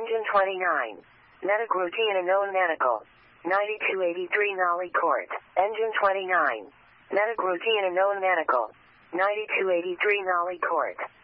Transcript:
Engine 29. Metagroutine and known medical. 9283 Nolly Court. Engine 29. Metagroutine and known medical. 9283 Nolly Court.